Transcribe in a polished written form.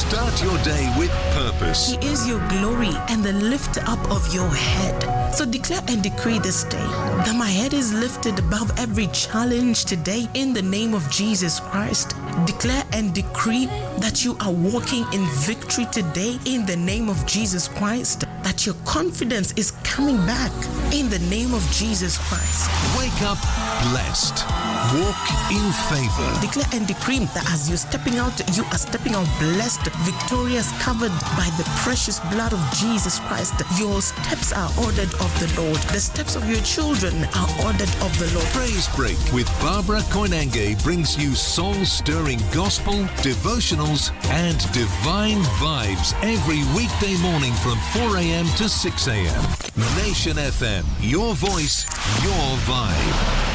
Start your day with purpose. He is your glory and the lift up of your head. So declare and decree this day that my head is lifted above every challenge today in the name of Jesus Christ. Declare and decree that you are walking in victory today in the name of Jesus Christ. That your confidence is coming back in the name of Jesus Christ. Wake up blessed. Walk in favor. Declare and decree that as you're stepping out, you are stepping out blessed, victorious, covered by the precious blood of Jesus Christ. Your steps are ordered of the Lord. The steps of your children are ordered of the Lord. Praise Break with Barbara Koinange brings you soul-stirring gospel, devotionals, and divine vibes every weekday morning from 4 a.m. to 6 a.m. Nation FM, your voice, your vibe.